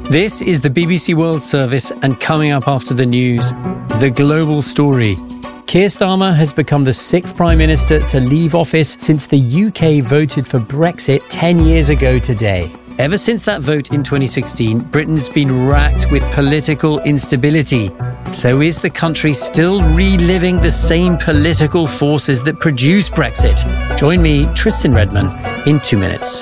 This is the BBC World Service, and coming up after the news, the global story. Keir Starmer has become the 6th Prime Minister to leave office since the UK voted for Brexit 10 years ago today. Ever since that vote in 2016, Britain's been racked with political instability. So is the country still reliving the same political forces that produced Brexit? Join me, Tristan Redman, in 2 minutes.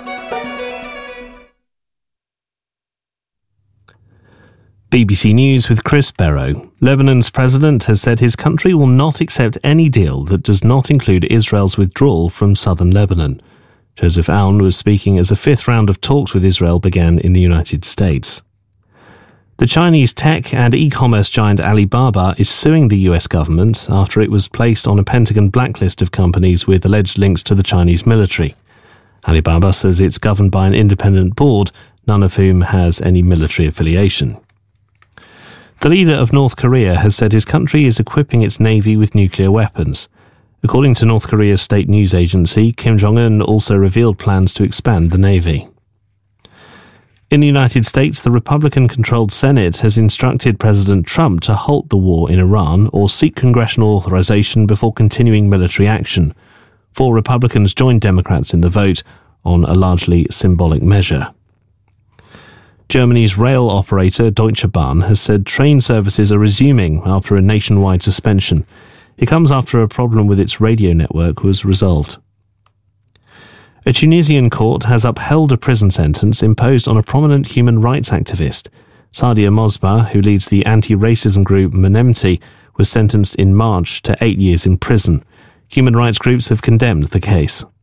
BBC News with Chris Barrow. Lebanon's president has said his country will not accept any deal that does not include Israel's withdrawal from southern Lebanon. Joseph Aoun was speaking as a 5th round of talks with Israel began in the United States. The Chinese tech and e-commerce giant Alibaba is suing the US government after it was placed on a Pentagon blacklist of companies with alleged links to the Chinese military. Alibaba says it's governed by an independent board, none of whom has any military affiliation. The leader of North Korea has said his country is equipping its navy with nuclear weapons. According to North Korea's state news agency, Kim Jong-un also revealed plans to expand the navy. In the United States, the Republican-controlled Senate has instructed President Trump to halt the war in Iran or seek congressional authorization before continuing military action. 4 Republicans joined Democrats in the vote on a largely symbolic measure. Germany's rail operator Deutsche Bahn has said train services are resuming after a nationwide suspension. It comes after a problem with its radio network was resolved. A Tunisian court has upheld a prison sentence imposed on a prominent human rights activist. Sadia Mosba, who leads the anti-racism group Menemti, was sentenced in March to 8 years in prison. Human rights groups have condemned the case.